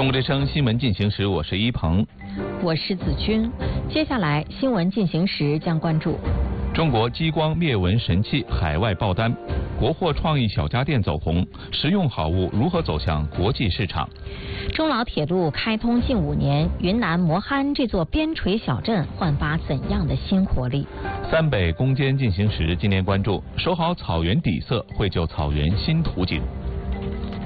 中国之声新闻进行时，我是一鹏， 我是子君。接下来新闻进行时将关注： 中国激光灭蚊神器海外爆单，国货创意小家电走红，实用好物如何走向国际市场？ 中老铁路开通近5年，云南磨憨这座边陲小镇焕发怎样的新活力？ 三北攻坚进行时今年关注：守好草原底色，绘就草原新图景。